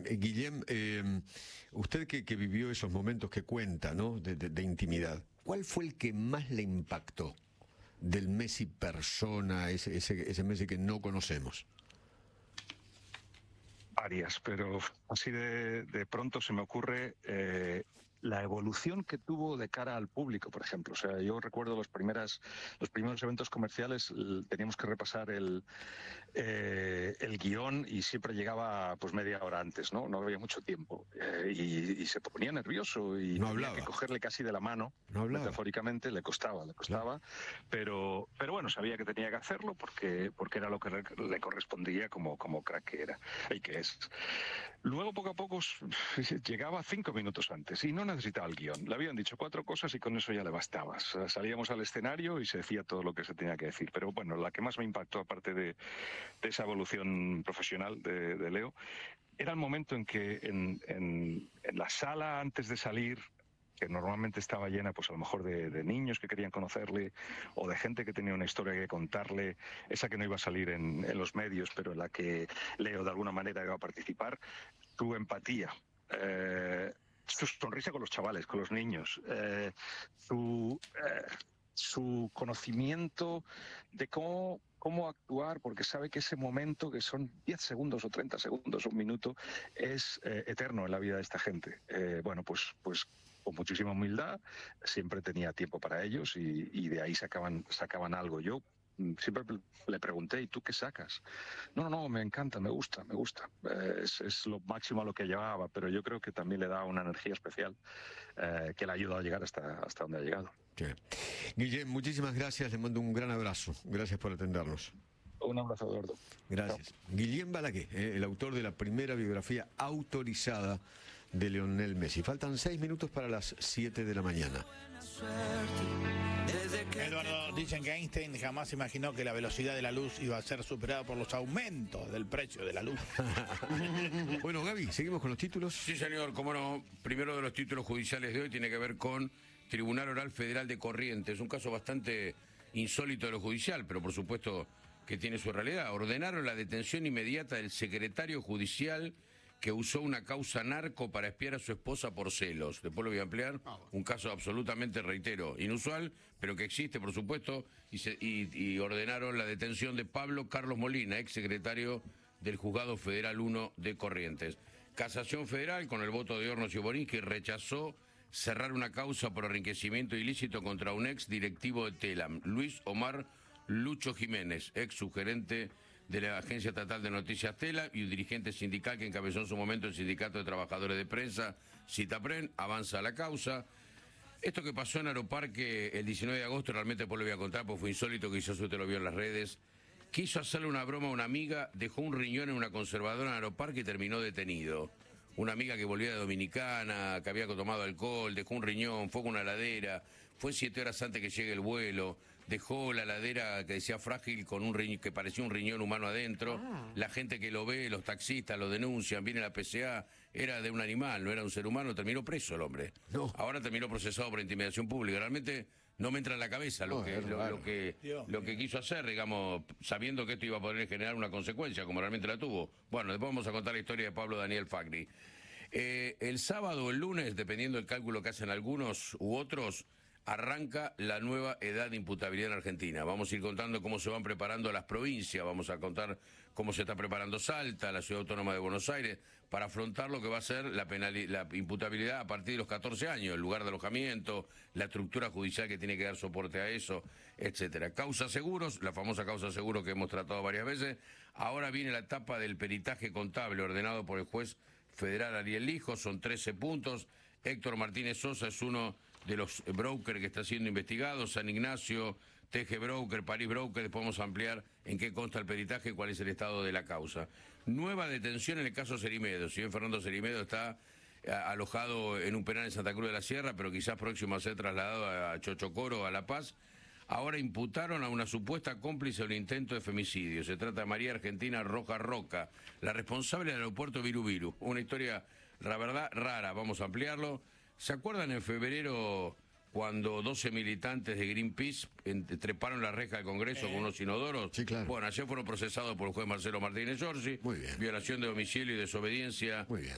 Guillem, usted que vivió esos momentos que cuenta, ¿no? De intimidad, ¿cuál fue el que más le impactó del Messi persona, ese Messi que no conocemos? Varias, pero así de pronto se me ocurre la evolución que tuvo de cara al público, por ejemplo. O sea, yo recuerdo los primeros eventos comerciales, teníamos que repasar el guión y siempre llegaba pues media hora antes, ¿no? No había mucho tiempo. Y se ponía nervioso y no tenía que cogerle casi de la mano, metafóricamente, le costaba, claro. pero bueno, sabía que tenía que hacerlo porque era lo que le correspondía como crack que era y que es. Luego, poco a poco, llegaba 5 minutos antes y no necesitaba el guión. Le habían dicho 4 cosas y con eso ya le bastaba. O sea, salíamos al escenario y se decía todo lo que se tenía que decir. Pero bueno, la que más me impactó, aparte de esa evolución profesional de Leo, era el momento en que en la sala, antes de salir, que normalmente estaba llena, pues a lo mejor de niños que querían conocerle o de gente que tenía una historia que contarle, esa que no iba a salir en los medios, pero en la que Leo de alguna manera iba a participar, su empatía, su sonrisa con los chavales, con los niños, su conocimiento de cómo actuar, porque sabe que ese momento, que son 10 segundos o 30 segundos, un minuto, es eterno en la vida de esta gente. Bueno, pues con muchísima humildad, siempre tenía tiempo para ellos y de ahí sacaban algo. Yo siempre le pregunté, ¿y tú qué sacas? No, me encanta, me gusta. Es lo máximo a lo que llevaba, pero yo creo que también le da una energía especial que le ha ayudado a llegar hasta donde ha llegado. Sí. Guillem, muchísimas gracias, le mando un gran abrazo. Gracias por atendernos. Un abrazo, Eduardo. Gracias. Chao. Guillem Balaguer, el autor de la primera biografía autorizada de Lionel Messi. Faltan 6 minutos para las 7 de la mañana. Eduardo, dicen que Einstein jamás imaginó que la velocidad de la luz iba a ser superada por los aumentos del precio de la luz. Bueno, Gaby, ¿seguimos con los títulos? Sí, señor, cómo no. Primero de los títulos judiciales de hoy tiene que ver con Tribunal Oral Federal de Corrientes. Un caso bastante insólito de lo judicial, pero por supuesto que tiene su realidad. Ordenaron la detención inmediata del secretario judicial que usó una causa narco para espiar a su esposa por celos. Después lo voy a ampliar. Un caso absolutamente, reitero, inusual, pero que existe, por supuesto, y ordenaron la detención de Pablo Carlos Molina, ex secretario del Juzgado Federal 1 de Corrientes. Casación Federal, con el voto de Hornos y Borinsky, rechazó cerrar una causa por enriquecimiento ilícito contra un ex directivo de Telam, Luis Omar Lucho Jiménez, ex subgerente de la Agencia Estatal de Noticias Tela y un dirigente sindical que encabezó en su momento el Sindicato de Trabajadores de Prensa, Citapren. Avanza la causa. Esto que pasó en Aeroparque el 19 de agosto, realmente después lo voy a contar porque fue insólito, quizás usted lo vio en las redes. Quiso hacerle una broma a una amiga, dejó un riñón en una conservadora en Aeroparque y terminó detenido. Una amiga que volvía de Dominicana, que había tomado alcohol, dejó un riñón, fue con una heladera, fue 7 horas antes que llegue el vuelo, dejó la heladera que decía frágil con un riñón, que parecía un riñón humano adentro. La gente que lo ve, los taxistas lo denuncian, viene la PCA, era de un animal, no era un ser humano, terminó preso el hombre. No. Ahora terminó procesado por intimidación pública. Realmente no me entra en la cabeza lo que quiso hacer, digamos, sabiendo que esto iba a poder generar una consecuencia, como realmente la tuvo. Bueno, después vamos a contar la historia de Pablo Daniel Fagni. El sábado o el lunes, dependiendo del cálculo que hacen algunos u otros, arranca la nueva edad de imputabilidad en Argentina. Vamos a ir contando cómo se van preparando las provincias, vamos a contar cómo se está preparando Salta, la Ciudad Autónoma de Buenos Aires, para afrontar lo que va a ser la imputabilidad a partir de los 14 años, el lugar de alojamiento, la estructura judicial que tiene que dar soporte a eso, etcétera. Causa seguros, la famosa causa seguro que hemos tratado varias veces. Ahora viene la etapa del peritaje contable ordenado por el juez federal Ariel Lijo, son 13 puntos. Héctor Martínez Sosa es uno de los brokers que está siendo investigado, San Ignacio, TG Broker, París Broker. Después vamos a ampliar en qué consta el peritaje y cuál es el estado de la causa. Nueva detención en el caso Cerimedo. Si bien Fernando Cerimedo está alojado en un penal en Santa Cruz de la Sierra, pero quizás próximo a ser trasladado a Chochocoro, a La Paz, ahora imputaron a una supuesta cómplice de un intento de femicidio. Se trata de María Argentina Roja Roca, la responsable del aeropuerto Viru Viru. Una historia, la verdad, rara. Vamos a ampliarlo. ¿Se acuerdan en febrero cuando 12 militantes de Greenpeace treparon la reja del Congreso con unos inodoros? Sí, claro. Bueno, ayer fueron procesados por el juez Marcelo Martínez Giorgi. Muy bien. Violación de domicilio y desobediencia